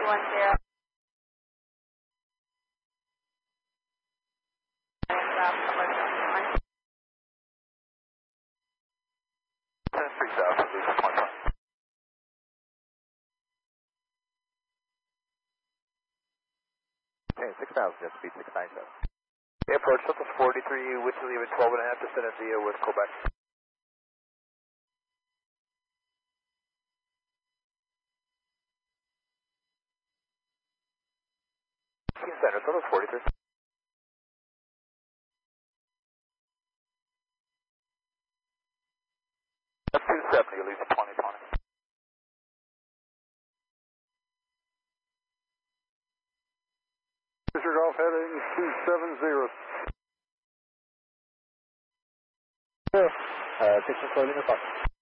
210. And 3000, leave 25. Okay, 6000, just speed 697. Approach Southwest 43, wind chill leaving 12.5% of VO with Quebec. Team Center, Southwest 43. That's 270, leaves 2020. Fisher Golf heading 270. Kitchen clothing or